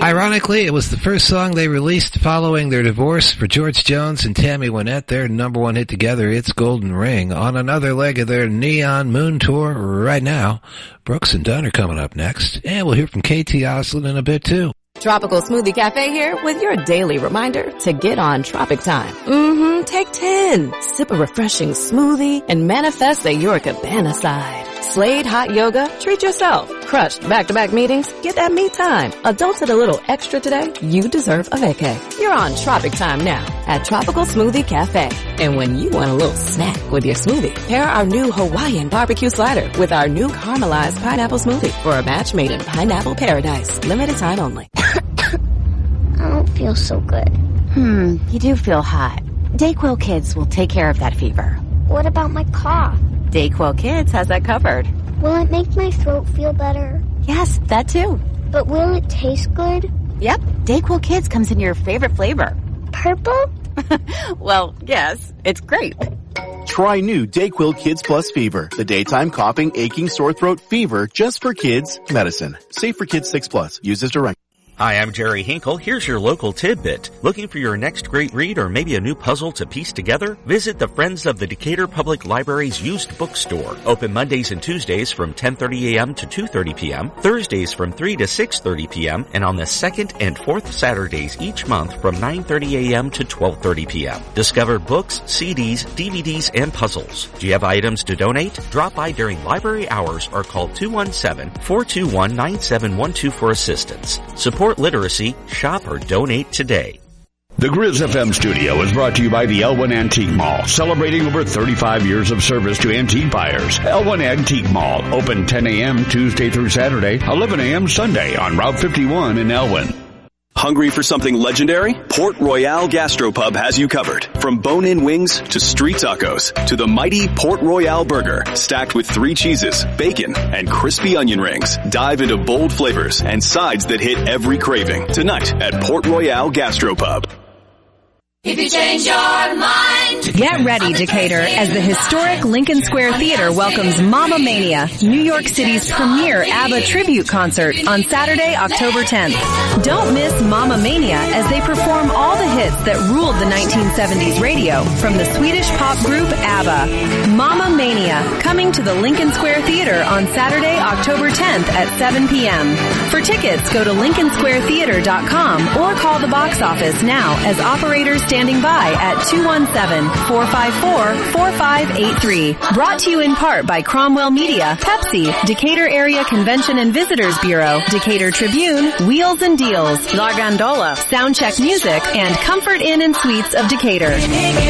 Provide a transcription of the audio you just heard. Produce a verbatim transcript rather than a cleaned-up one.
Ironically, it was the first song they released following their divorce. For George Jones and Tammy Wynette, their number one hit together, It's Golden Ring, on another leg of their Neon Moon tour right now. Brooks and Dunn are coming up next, and we'll hear from K T Oslin in a bit too. Tropical Smoothie Cafe here with your daily reminder to get on Tropic Time. Mm-hmm, take ten. Sip a refreshing smoothie and manifest the your Cabana side. Slade Hot Yoga, treat yourself. Crushed back-to-back meetings, get that me time. Adults at a little extra today, you deserve a vacay. You're on Tropic Time now at Tropical Smoothie Cafe. And when you want a little snack with your smoothie, pair our new Hawaiian barbecue slider with our new caramelized pineapple smoothie for a match made in pineapple paradise. Limited time only. I don't feel so good. Hmm, you do feel hot. Dayquil Kids will take care of that fever. What about my cough? Dayquil Kids has that covered. Will it make my throat feel better? Yes, that too. But will it taste good? Yep, Dayquil Kids comes in your favorite flavor. Purple? Well, yes, it's grape. Try new Dayquil Kids Plus Fever, the daytime coughing, aching, sore throat fever just for kids medicine. Safe for kids six plus. Use as directed. Hi, I'm Jerry Hinkle. Here's your local tidbit. Looking for your next great read or maybe a new puzzle to piece together? Visit the Friends of the Decatur Public Library's used bookstore. Open Mondays and Tuesdays from ten thirty a.m. to two thirty p.m., Thursdays from three to six thirty p.m., and on the second and fourth Saturdays each month from nine thirty a.m. to twelve thirty p.m. Discover books, C Ds, D V Ds, and puzzles. Do you have items to donate? Drop by during library hours or call two one seven, four two one, nine seven one two for assistance. Support literacy, shop or donate today. The Grizz F M studio is brought to you by the Elwyn Antique Mall, celebrating over thirty-five years of service to antique buyers. Elwyn Antique Mall, open ten a.m. Tuesday through Saturday, eleven a.m. Sunday on Route fifty-one in Elwyn. Hungry for something legendary? Port Royale Gastropub has you covered. From bone-in wings to street tacos to the mighty Port Royale burger, stacked with three cheeses, bacon, and crispy onion rings. Dive into bold flavors and sides that hit every craving tonight at Port Royale Gastropub. If you change your mind. Get ready, Decatur, as the historic Lincoln Square Theater welcomes Mamma Mania, New York City's premier ABBA tribute concert on Saturday, October tenth. Don't miss Mamma Mania as they perform all the hits that ruled the nineteen seventies radio from the Swedish pop group ABBA. Mamma Mania, coming to the Lincoln Square Theater on Saturday, October tenth at seven p.m. For tickets, go to lincoln square theater dot com or call the box office now as operators standing by at two one seven, four five four, four five eight three. Brought to you in part by Cromwell Media, Pepsi, Decatur Area Convention and Visitors Bureau, Decatur Tribune, Wheels and Deals, La Gondola, Soundcheck Music, and Comfort Inn and Suites of Decatur.